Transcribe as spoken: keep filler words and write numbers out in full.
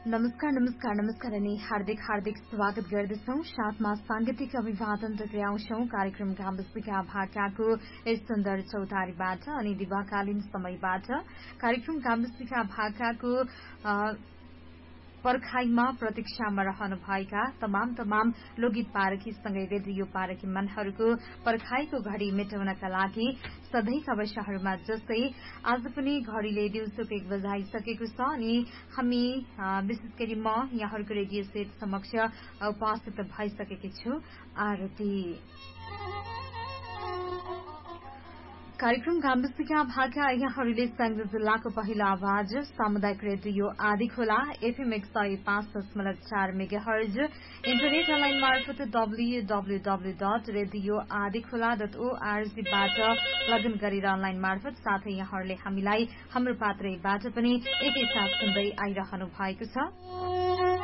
नमस्कार नमस्कार नमस्कार अनि हार्दिक हार्दिक स्वागत गर्दछौ। साथमा सांगीतिक अभिवादन टक्राउँछौ कार्यक्रम गाम्बेजका भाकाको यस सुन्दर चौतारीबाट अनि दिवाकालीन समयबाट कार्यक्रम गाम्बेजका भाकाको पर्खाईमा प्रतीक्षामा रहनुभएका तमाम तमाम लोकगीत पारखीसँगै रेडियो पारखी मनहरूको पर्खाईको घड़ी मेटाउनका लागि सधैँका वर्षहरूमा जस्तै आज पनि घड़ीले दिउँसोको एक बजाइसकेको छ अनि हामी विशेष गरी म यहाँहरूको रेडियो सेट समक्ष उपस्थित भइसकेकी छु। आरती कार्यक्रम गाम्बेजका भाका यहाँहरूले सङ्घ जिल्लाको पहिलो आवाज सामुदायिक रेडियो आदि खोला एफएम एक सय पाँच दशमलव चार मेगा हर्ज इन्टरनेट अनलाइन मार्फत W W W dot radio आदि खोला डट ओआरजीबाट लगइन गरेर अनलाइन मार्फत साथै यहाँहरूले हामीलाई हाम्रो पात्रैबाट पनि एकैसाथ सुन्दै आइरहनु भएको छ।